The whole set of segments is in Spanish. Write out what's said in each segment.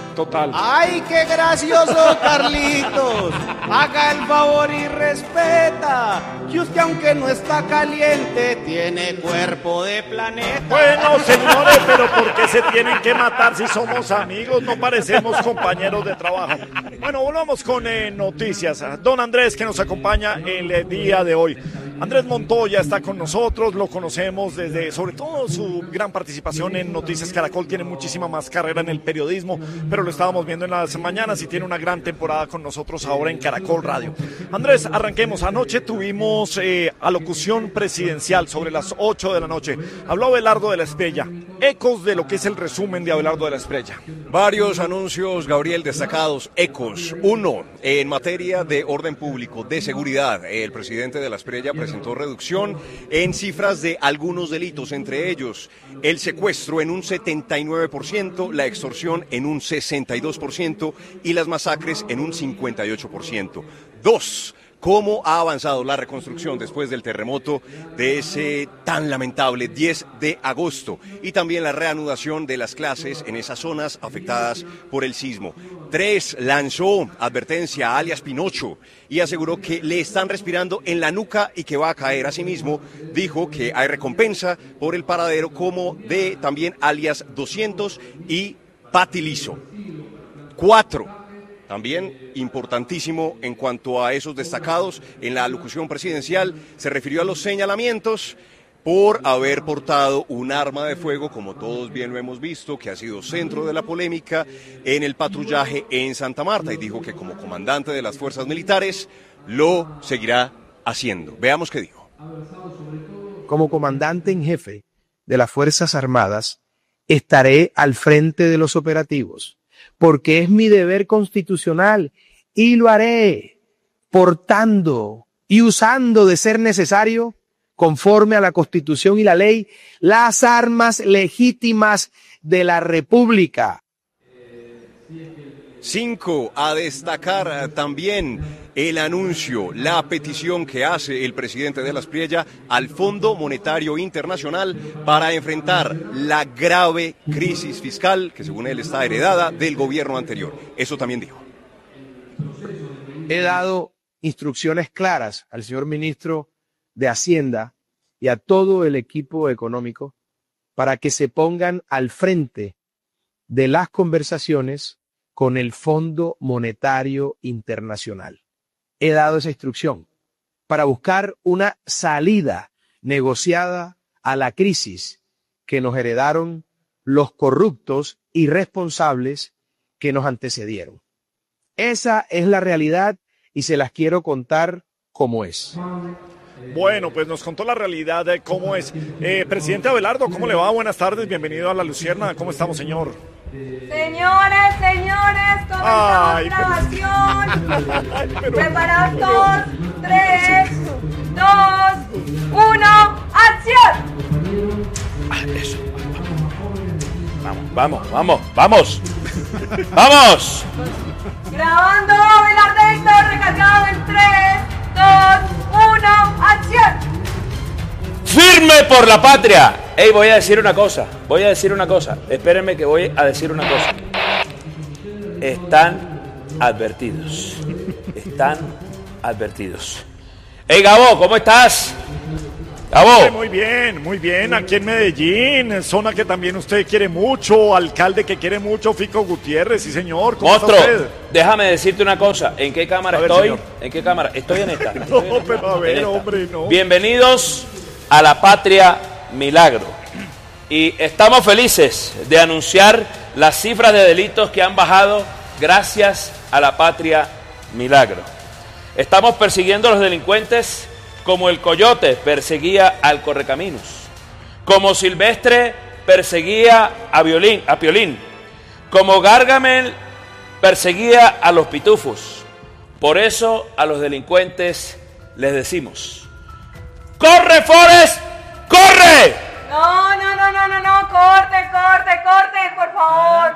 Total. ¡Ay, qué gracioso, Carlitos! Haga el favor y respeta que usted, aunque no está caliente, tiene cuerpo de planeta. Bueno, señores, pero ¿por qué se tienen que matar si somos amigos? No parecemos compañeros de trabajo. Bueno, volvamos con noticias. Don Andrés, que nos acompaña el día de hoy. Andrés Montoya está con nosotros, lo conocemos desde, sobre todo, su gran participación en Noticias Caracol. Tiene muchísima más carrera en el periodismo, pero lo estábamos viendo en las mañanas y tiene una gran temporada con nosotros ahora en Caracol Radio. Andrés, arranquemos. Anoche tuvimos alocución presidencial sobre las 8 de la noche. Habló Abelardo de la Espriella. Ecos de lo que es el resumen de Abelardo de la Espriella. Varios anuncios, Gabriel, destacados. Ecos. Uno, en materia de orden público, de seguridad. El presidente de la Espriella presentó reducción en cifras de algunos delitos, entre ellos el secuestro en un 79%, la extorsión en un 62% y las masacres en un 58%. Dos, cómo ha avanzado la reconstrucción después del terremoto de ese tan lamentable 10 de agosto y también la reanudación de las clases en esas zonas afectadas por el sismo. 3, lanzó advertencia a alias Pinocho y aseguró que le están respirando en la nuca y que va a caer. Asimismo, dijo que hay recompensa por el paradero como de también alias 200 y Patilizo. 4, también importantísimo en cuanto a esos destacados, en la alocución presidencial se refirió a los señalamientos por haber portado un arma de fuego, como todos bien lo hemos visto, que ha sido centro de la polémica en el patrullaje en Santa Marta, y dijo que como comandante de las fuerzas militares lo seguirá haciendo. Veamos qué dijo. Como comandante en jefe de las Fuerzas Armadas, estaré al frente de los operativos, porque es mi deber constitucional y lo haré portando y usando de ser necesario, conforme a la Constitución y la ley, las armas legítimas de la República. 5, a destacar también el anuncio, la petición que hace el presidente de la Espriella al Fondo Monetario Internacional para enfrentar la grave crisis fiscal que según él está heredada del gobierno anterior. Eso también dijo. He dado instrucciones claras al señor ministro de Hacienda y a todo el equipo económico para que se pongan al frente de las conversaciones con el Fondo Monetario Internacional. He dado esa instrucción para buscar una salida negociada a la crisis que nos heredaron los corruptos irresponsables que nos antecedieron. Esa es la realidad y se las quiero contar como es. Bueno, pues nos contó la realidad de cómo es. Presidente Abelardo, ¿cómo le va? Buenas tardes, bienvenido a La Lucierna. ¿Cómo estamos, señor? Señores, comenzamos grabación. Preparados, todos, 3, 2, 1, ¡acción! Eso. Vamos. ¡Vamos! Grabando, Abelardo Héctor, recargado en 3, 2, 1, ¡acción! ¡Firme por la patria! Ey, voy a decir una cosa. Espérenme que voy a decir una cosa. Están advertidos. Ey, Gabo, ¿cómo estás? Gabo. Muy bien. Aquí en Medellín, zona que también usted quiere mucho, alcalde que quiere mucho, Fico Gutiérrez, sí señor. ¿Cómo Monstruo, está usted? déjame decirte una cosa. ¿En qué cámara estoy? Señor. ¿En qué cámara? Estoy en esta. No, pero a ver, hombre, no. Bienvenidos a la Patria Milagro. Y estamos felices de anunciar las cifras de delitos que han bajado gracias a la Patria Milagro. Estamos persiguiendo a los delincuentes como el coyote perseguía al correcaminos, como Silvestre perseguía a Piolín, como Gargamel perseguía a los pitufos. Por eso a los delincuentes les decimos: ¡corre, Forrest! ¡Corre! No, corte, por favor.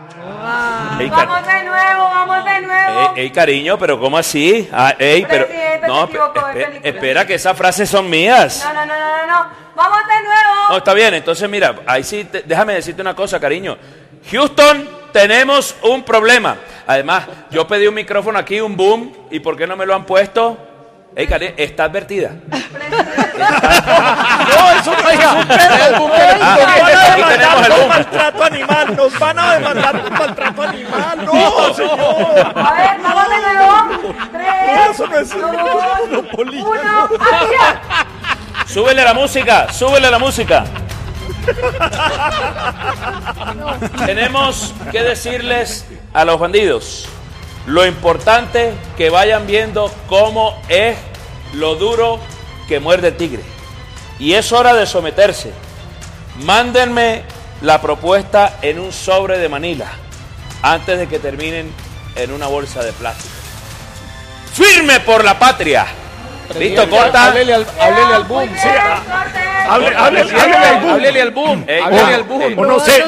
Vamos de nuevo. Ey, cariño, pero ¿cómo así? Presidente, no, se equivocó de película. espera, que esas frases son mías. No. Vamos de nuevo. No, está bien, entonces mira, ahí sí, déjame decirte una cosa, cariño. Houston, tenemos un problema. Además, yo pedí un micrófono aquí, un boom, ¿y por qué no me lo han puesto? Ey, Karen, está advertida. No, eso no es un perro. Aquí tenemos el boom. Maltrato animal. Nos van a demandar por maltrato animal. No, señor. A ver, vamos de nuevo. 3, Eso no es 2, monopolio. 1, ¡acción! Súbele la música, súbele la música. Tenemos que decirles a los bandidos lo importante que vayan viendo cómo es lo duro que muerde el tigre. Y es hora de someterse. Mándenme la propuesta en un sobre de Manila antes de que terminen en una bolsa de plástico. ¡Firme por la patria! Listo, corta. Háblele al boom. Sí, háblele al boom. Háblele al boom. O no sé,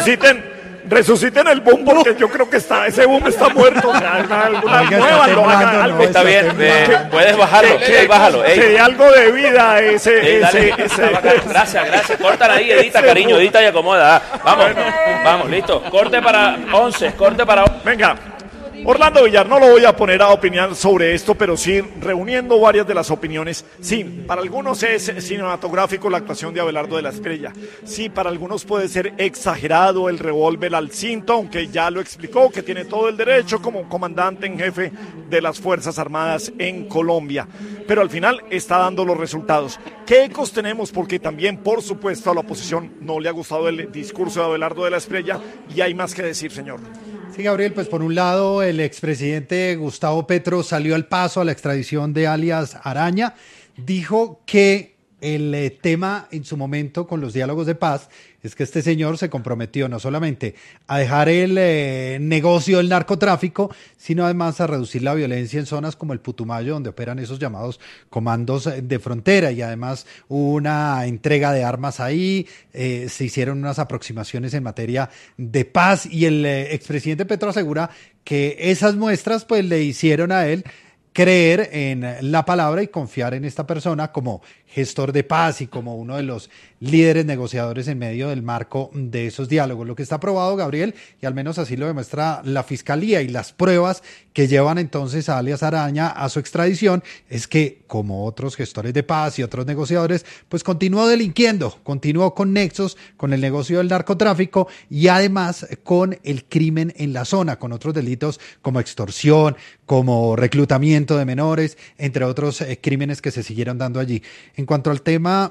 resuciten el boom porque yo creo que ese boom está muerto. O sea, alguna Oiga, nueva, está lo hagan temblando, algo. no, Está bien, puedes bajarlo, bájalo. Se dé algo de vida ese. Dale, está bacano. Gracias. Córtala ahí, edita, cariño, edita y acomoda. Vamos, listo. Corte para 11, Venga, Orlando Villar, no lo voy a poner a opinar sobre esto, pero sí reuniendo varias de las opiniones. Sí, para algunos es cinematográfico la actuación de Abelardo de la Espriella. Sí, para algunos puede ser exagerado el revólver al cinto, aunque ya lo explicó, que tiene todo el derecho como comandante en jefe de las Fuerzas Armadas en Colombia. Pero al final está dando los resultados. ¿Qué ecos tenemos? Porque también, por supuesto, a la oposición no le ha gustado el discurso de Abelardo de la Espriella y hay más que decir, señor. Sí, Gabriel, pues por un lado el expresidente Gustavo Petro salió al paso a la extradición de alias Araña, dijo que el tema en su momento con los diálogos de paz es que este señor se comprometió no solamente a dejar el negocio del narcotráfico, sino además a reducir la violencia en zonas como el Putumayo, donde operan esos llamados comandos de frontera, y además hubo una entrega de armas ahí, se hicieron unas aproximaciones en materia de paz, y el expresidente Petro asegura que esas muestras pues le hicieron a él creer en la palabra y confiar en esta persona como gestor de paz y como uno de los líderes negociadores en medio del marco de esos diálogos. Lo que está probado, Gabriel, y al menos así lo demuestra la Fiscalía y las pruebas que llevan entonces a alias Araña a su extradición, es que, como otros gestores de paz y otros negociadores, pues continuó delinquiendo, continuó con nexos con el negocio del narcotráfico y además con el crimen en la zona, con otros delitos como extorsión, como reclutamiento de menores, entre otros crímenes que se siguieron dando allí. En cuanto al tema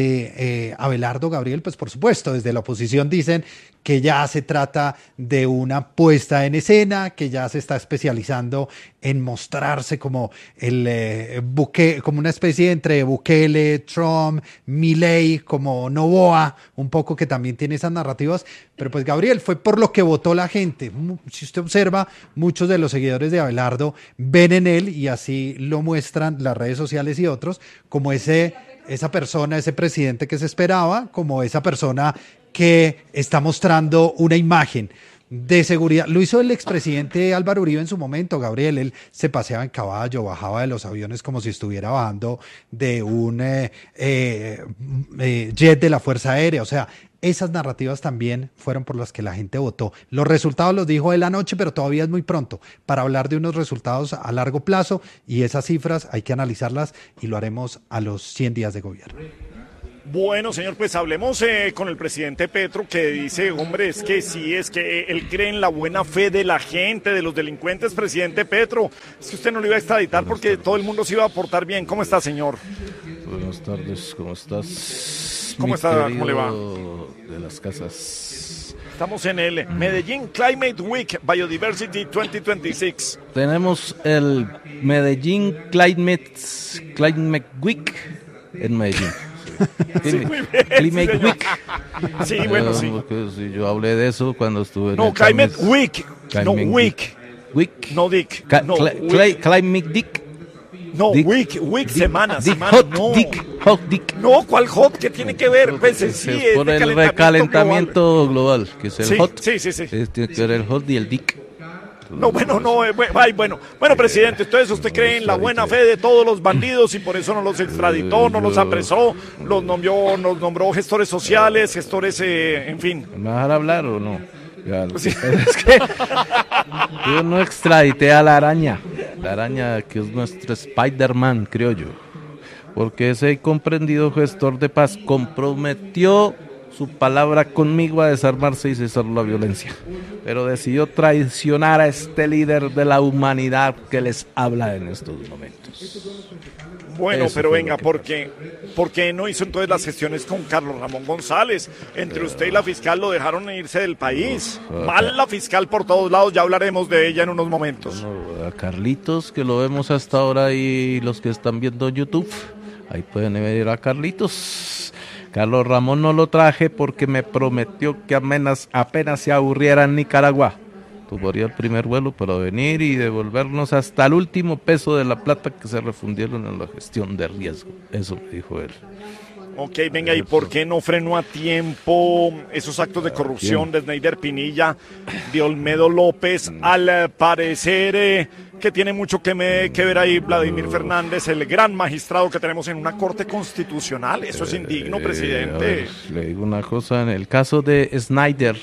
de Abelardo, Gabriel, pues por supuesto, desde la oposición dicen que ya se trata de una puesta en escena, que ya se está especializando en mostrarse como como una especie entre Bukele, Trump, Milei, como Noboa, un poco que también tiene esas narrativas. Pero pues, Gabriel, fue por lo que votó la gente. Si usted observa, muchos de los seguidores de Abelardo ven en él, y así lo muestran las redes sociales y otros, como esa persona, ese presidente que se esperaba, como esa persona que está mostrando una imagen de seguridad. Lo hizo el expresidente Álvaro Uribe en su momento, Gabriel. Él se paseaba en caballo, bajaba de los aviones como si estuviera bajando de un jet de la Fuerza Aérea. O sea, esas narrativas también fueron por las que la gente votó. Los resultados los dijo él anoche, pero todavía es muy pronto para hablar de unos resultados a largo plazo, y esas cifras hay que analizarlas y lo haremos a los 100 días de gobierno. Bueno, señor, pues hablemos con el presidente Petro, que dice, hombre, es que sí, es que él cree en la buena fe de la gente, de los delincuentes. Presidente Petro, es que usted no lo iba a extraditar porque todo el mundo se iba a portar bien. ¿Cómo está, señor? Buenas tardes, ¿cómo estás? ¿Cómo está? ¿Cómo le va? De las casas. Estamos en el Medellín Climate Week Biodiversity 2026. Tenemos el Medellín Climate Week en Medellín. Sí, muy bien, Climate sí, Week. Sí, bueno, sí. Sí, yo hablé de eso cuando estuve en No, el Climate Week, no Week. Week. No Dick. No, week. Climate Dick. No, Dick. week, semana, Dick, semana, hot, no. Hot Dick. No, ¿cuál hot? ¿Qué tiene que ver? Pues sí, es por el recalentamiento global, que es el sí, hot. Sí. Tiene que ver el hot y el dick. No, bueno, presidente, entonces usted cree en la buena fe de todos los bandidos y por eso no los extraditó, no los apresó, nos nombró gestores sociales, gestores, en fin. ¿Me vas a dejar hablar o no? Ya, lo que pasa es que yo no extradité a la araña que es nuestro Spider-Man, creo yo, porque ese comprendido gestor de paz comprometió su palabra conmigo a desarmarse y cesar la violencia, pero decidió traicionar a este líder de la humanidad que les habla en estos momentos. Bueno, Eso pero fue venga, lo que ¿por qué no hizo entonces las gestiones con Carlos Ramón González? Entre usted y la fiscal lo dejaron irse del país. Mal la fiscal por todos lados, ya hablaremos de ella en unos momentos. Bueno, a Carlitos, que lo vemos hasta ahora, y los que están viendo YouTube, ahí pueden ver a Carlitos. Carlos Ramón no lo traje porque me prometió que apenas se aburriera en Nicaragua, tomaría el primer vuelo para venir y devolvernos hasta el último peso de la plata que se refundieron en la gestión de riesgo. Eso me dijo él. Ok, venga, ¿y por qué no frenó a tiempo esos actos de corrupción de Sneider Pinilla, de Olmedo López? Al parecer que tiene mucho que ver ahí Vladimir Fernández, el gran magistrado que tenemos en una corte constitucional. Eso es indigno, presidente. A ver, le digo una cosa, en el caso de Snyder.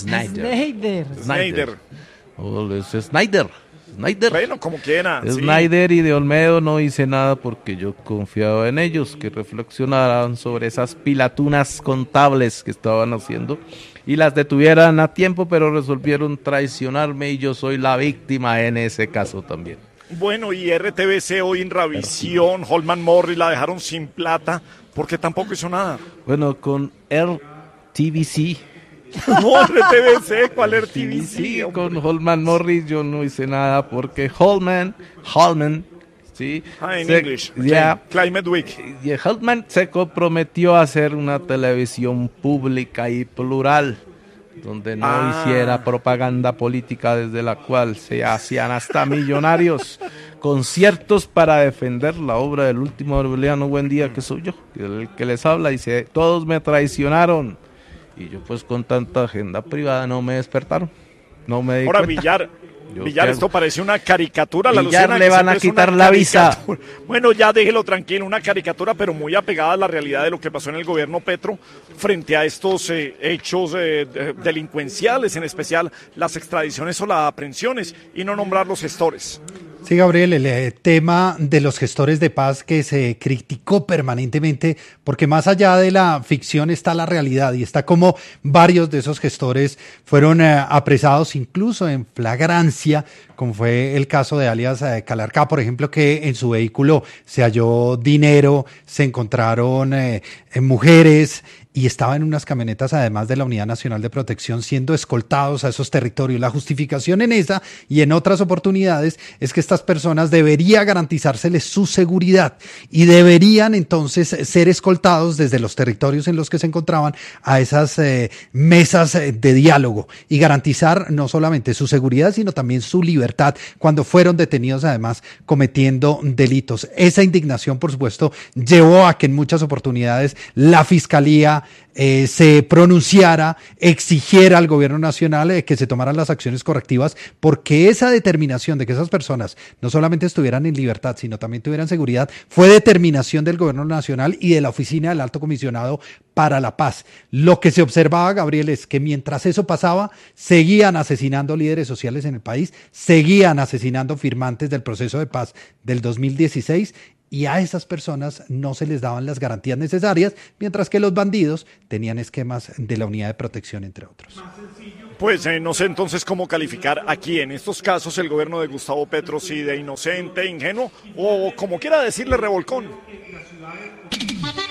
Oh, es Snyder. Bueno, como quiera. Snyder y de Olmedo no hice nada porque yo confiaba en ellos, que reflexionaran sobre esas pilatunas contables que estaban haciendo y las detuvieran a tiempo, pero resolvieron traicionarme y yo soy la víctima en ese caso también. Bueno, y RTBC hoy en revisión, Holman Morris la dejaron sin plata porque tampoco hizo nada. Bueno, con RTBC. No, RTBC, ¿cuál RTBC? Sí, con Holman Morris yo no hice nada porque Holman, sí. En English, yeah, Climate Week. Y Holman se comprometió a hacer una televisión pública y plural, donde no hiciera propaganda política desde la cual se hacían hasta millonarios conciertos para defender la obra del último Aureliano Buendía, que soy yo, el que les habla, y dice, todos me traicionaron. Y yo pues con tanta agenda privada no me despertaron, no me di Ahora cuenta. Villar, esto parece una caricatura. Villar le van a quitar la visa. Bueno, ya déjelo tranquilo, una caricatura, pero muy apegada a la realidad de lo que pasó en el gobierno Petro frente a estos hechos delincuenciales, en especial las extradiciones o las aprehensiones, y no nombrar los gestores. Sí, Gabriel, el tema de los gestores de paz que se criticó permanentemente, porque más allá de la ficción está la realidad y está como varios de esos gestores fueron apresados incluso en flagrancia, como fue el caso de alias Calarcá, por ejemplo, que en su vehículo se halló dinero, se encontraron mujeres y estaba en unas camionetas, además de la Unidad Nacional de Protección, siendo escoltados a esos territorios. La justificación en esa y en otras oportunidades es que estas personas debería garantizárseles su seguridad y deberían entonces ser escoltados desde los territorios en los que se encontraban a esas mesas de diálogo y garantizar no solamente su seguridad, sino también su libertad cuando fueron detenidos, además, cometiendo delitos. Esa indignación, por supuesto, llevó a que en muchas oportunidades la Fiscalía se pronunciara, exigiera al gobierno nacional que se tomaran las acciones correctivas, porque esa determinación de que esas personas no solamente estuvieran en libertad, sino también tuvieran seguridad, fue determinación del gobierno nacional y de la oficina del Alto Comisionado para la Paz. Lo que se observaba, Gabriel, es que mientras eso pasaba, seguían asesinando líderes sociales en el país, seguían asesinando firmantes del proceso de paz del 2016, y a esas personas no se les daban las garantías necesarias, mientras que los bandidos tenían esquemas de la Unidad de Protección, entre otros. Pues no sé entonces cómo calificar aquí en estos casos el gobierno de Gustavo Petro, si de inocente, ingenuo o como quiera decirle revolcón.